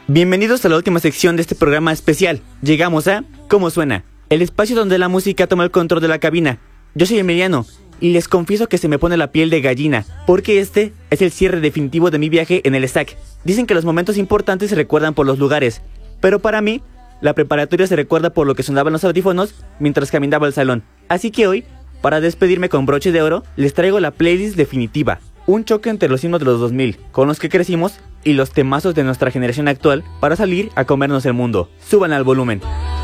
Bienvenidos a la última sección de este programa especial. Llegamos a ¿Cómo suena? El espacio donde la música toma el control de la cabina. Yo soy Emiliano y les confieso que se me pone la piel de gallina, porque este es el cierre definitivo de mi viaje en el SAC. Dicen que los momentos importantes se recuerdan por los lugares, pero para mí, la preparatoria se recuerda por lo que sonaban los audífonos mientras caminaba al salón. Así que hoy, para despedirme con broche de oro, les traigo la playlist definitiva. Un choque entre los himnos de los 2000, con los que crecimos, y los temazos de nuestra generación actual para salir a comernos el mundo. Suban al volumen.